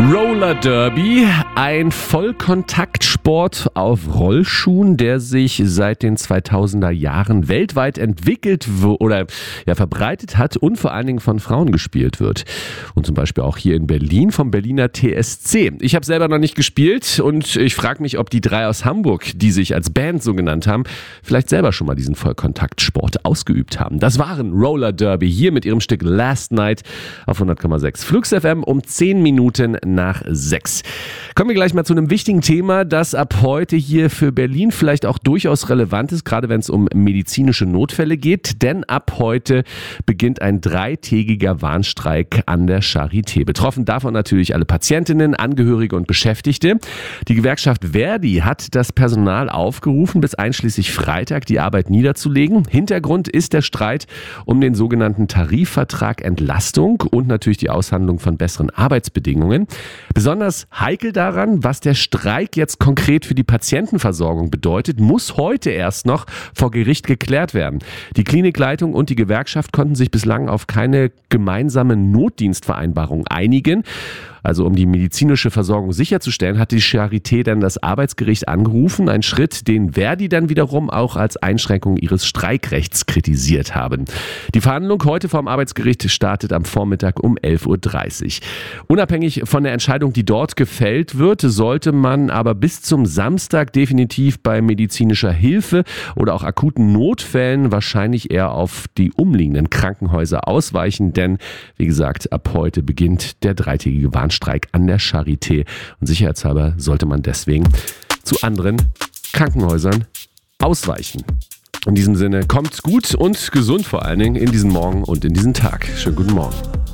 Roller Derby, ein Vollkontaktsport auf Rollschuhen, der sich seit den 2000er Jahren weltweit entwickelt oder verbreitet hat und vor allen Dingen von Frauen gespielt wird. Und zum Beispiel auch hier in Berlin vom Berliner TSC. Ich habe selber noch nicht gespielt und ich frage mich, ob die drei aus Hamburg, die sich als Band so genannt haben, vielleicht selber schon mal diesen Vollkontaktsport ausgeübt haben. Das waren Roller Derby hier mit ihrem Stück Last Night auf 100,6 Flux FM um 10 Minuten nach 6. Kommen wir gleich mal zu einem wichtigen Thema, das ab heute hier für Berlin vielleicht auch durchaus relevant ist, gerade wenn es um medizinische Notfälle geht, denn ab heute beginnt ein 3-tägiger Warnstreik an der Charité. Betroffen davon natürlich alle Patientinnen, Angehörige und Beschäftigte. Die Gewerkschaft ver.di hat das Personal aufgerufen, bis einschließlich Freitag die Arbeit niederzulegen. Hintergrund ist der Streit um den sogenannten Tarifvertrag Entlastung und natürlich die Aushandlung von besseren Arbeitsbedingungen. Besonders heikel daran, was der Streik jetzt konkret für die Patientenversorgung bedeutet, muss heute erst noch vor Gericht geklärt werden. Die Klinikleitung und die Gewerkschaft konnten sich bislang auf keine gemeinsame Notdienstvereinbarung einigen. Also um die medizinische Versorgung sicherzustellen, hat die Charité dann das Arbeitsgericht angerufen. Ein Schritt, den ver.di dann wiederum auch als Einschränkung ihres Streikrechts kritisiert haben. Die Verhandlung heute vom Arbeitsgericht startet am Vormittag um 11:30 Uhr. Unabhängig von der Entscheidung, die dort gefällt wird, sollte man aber bis zum Samstag definitiv bei medizinischer Hilfe oder auch akuten Notfällen wahrscheinlich eher auf die umliegenden Krankenhäuser ausweichen, denn wie gesagt, ab heute beginnt der 3-tägige Warnstreik an der Charité und sicherheitshalber sollte man deswegen zu anderen Krankenhäusern ausweichen. In diesem Sinne, kommt gut und gesund vor allen Dingen in diesen Morgen und in diesen Tag. Schönen guten Morgen.